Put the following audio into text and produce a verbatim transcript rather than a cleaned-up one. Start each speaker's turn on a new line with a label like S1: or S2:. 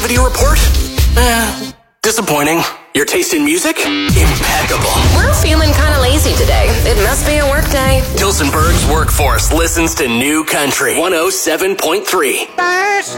S1: productivity report? Eh, disappointing. Your taste in music? Impeccable.
S2: We're feeling kind of lazy today. It must be a work day.
S1: Dilsenberg's workforce listens to New Country one oh seven point three.